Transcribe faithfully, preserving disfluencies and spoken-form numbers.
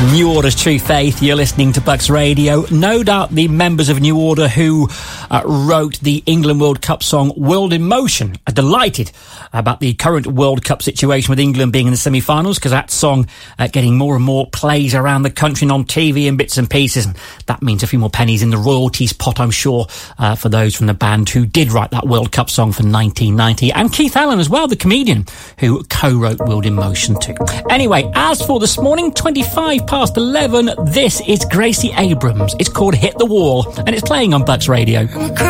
New Order's True Faith. You're listening to Bucks Radio. No doubt the members of New Order who uh, wrote the England World Cup song World in Motion are delighted about the current World Cup situation with England being in the semi-finals, because that song uh, getting more and more plays around the country and on T V and bits and pieces, and that means a few more pennies in the royalties pot, I'm sure, uh, for those from the band who did write that World Cup song for nineteen ninety, and Keith Allen as well, the comedian who co-wrote World in Motion too. Anyway, as for this morning, twenty-five past eleven, this is Gracie Abrams. It's called Hit the Wall, and it's playing on Bucks Radio.